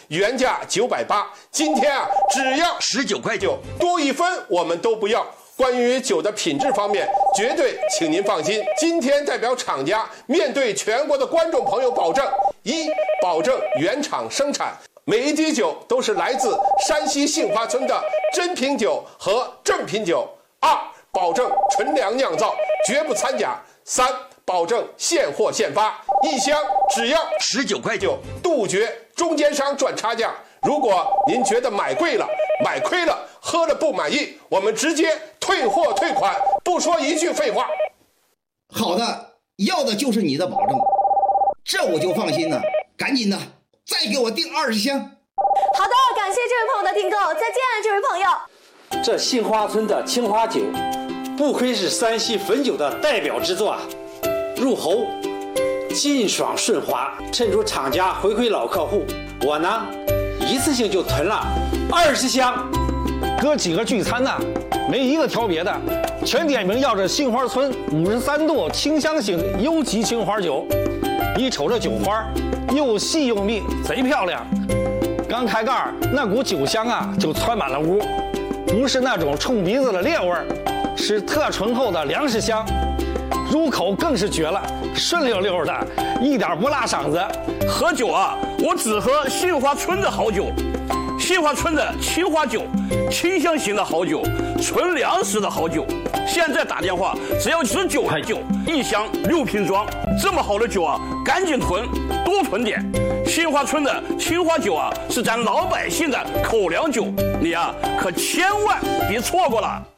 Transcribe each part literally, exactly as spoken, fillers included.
原价九百八，今天啊只要十九块九， 多一分我们都不要。关于酒的品质方面，绝对请您放心。今天代表厂家面对全国的观众朋友保证：一，保证原厂生产，每一滴酒都是来自山西杏花村的真品酒和正品酒；二，保证纯粮酿造，绝不掺假；三，保证现货现发，一箱只要十九块九， 杜绝中间商赚差价。如果您觉得买贵了、买亏了、喝了不满意，我们直接退货退款，不说一句废话。 好的，要的就是你的保证，这我就放心了。赶紧的，再给我订二十箱。 好的，感谢这位朋友的订购，再见，这位朋友。 这杏花村的青花酒，不愧是山西汾酒的代表之作啊，入喉劲爽顺滑。趁着厂家回馈老客户，我呢一次性就囤了二十箱， 哥几个聚餐呢，没一个挑别的，全点名要这杏花村五十三度清香型优级青花酒。一瞅这酒花，又细又密，贼漂亮。刚开盖，那股酒香啊就窜满了屋，不是那种冲鼻子的烈味儿，是特醇厚的粮食香。入口更是绝了，顺溜溜的，一点不辣嗓子。 喝酒啊，我只喝杏花村的好酒，杏花村的青花酒，清香型的好酒，纯粮食的好酒。现在打电话只要十九块九，一箱六瓶装，这么好的酒啊，赶紧囤，多囤点。杏花村的青花酒啊，是咱老百姓的口粮酒，你啊可千万别错过了。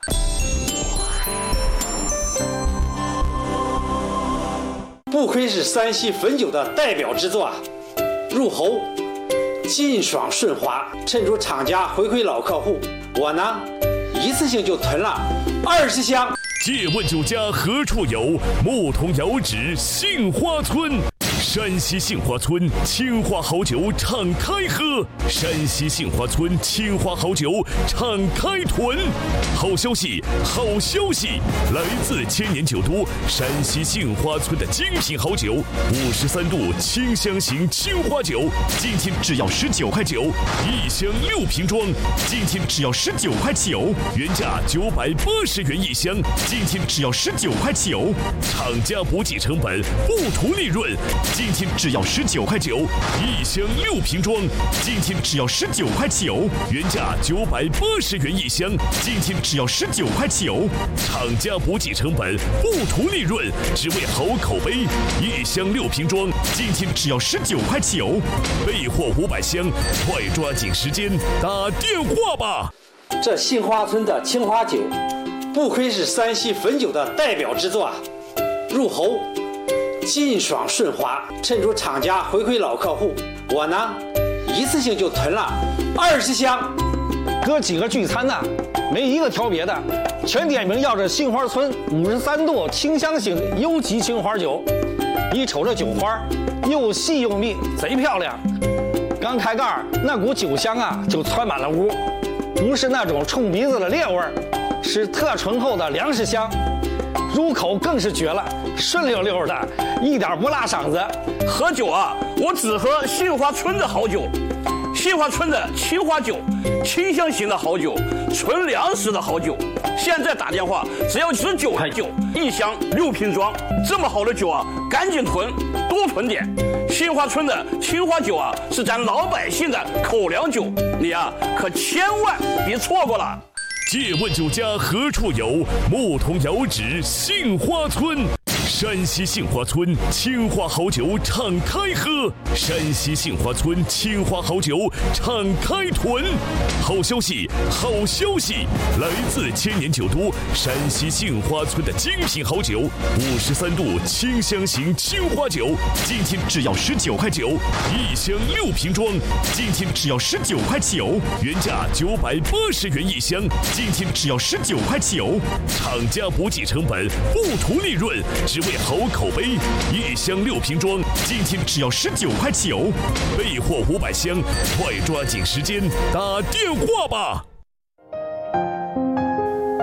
不愧是山西汾酒的代表之作啊，入喉劲爽顺滑。趁着厂家回馈老客户，我呢一次性就囤了二十箱。 借问酒家何处有？牧童遥指杏花村。山西杏花村青花好酒敞开喝，山西杏花村青花好酒敞开囤。好消息，好消息！来自千年酒都山西杏花村的精品好酒，五十三度清香型青花酒，今天只要十九块九，一箱六瓶装，今天只要十九块九，原价九百八十元一箱，今天只要十九块九，厂家不计成本，不图利润。今天只要十九块九，一箱六瓶装，今天只要十九块九，原价九百八十元一箱，今天只要十九块九，厂家不计成本，不图利润，只为好口碑。一箱六瓶装，今天只要十九块九，备货五百箱，快抓紧时间打电话吧。 这杏花村的青花酒，不愧是山西汾酒的代表之作啊，入喉劲爽顺滑。趁着厂家回馈老客户，我呢一次性就囤了二十箱。 哥几个聚餐呢，没一个挑别的，全点名要这杏花村五十三度清香型优级青花酒。一瞅这酒花，又细又密，贼漂亮。刚开盖，那股酒香啊就窜满了屋，不是那种冲鼻子的烈味儿，是特醇厚的粮食香。入口更是绝了，顺溜溜的，一点不辣嗓子。 喝酒啊，我只喝杏花村的好酒，杏花村的青花酒，清香型的好酒，纯粮食的好酒。现在打电话只要十九块九，一箱六瓶装，这么好的酒啊，赶紧囤，多囤点。杏花村的青花酒啊，是咱老百姓的口粮酒，你啊可千万别错过了。 借问酒家何处有？牧童遥指杏花村。山西杏花村青花好酒敞开喝，山西杏花村青花好酒敞开囤。好消息，好消息！来自千年酒都山西杏花村的精品好酒，五十三度清香型青花酒，今天只要十九块九，一箱六瓶装，今天只要十九块九，原价九百八十元一箱，今天只要十九块九，厂家不计成本，不图利润，只为好口碑。一箱六瓶装，今天只要十九块九，备货五百箱，快抓紧时间打电话吧。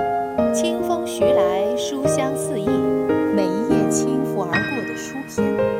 清风徐来，书香四溢，每一页轻拂而过的书篇。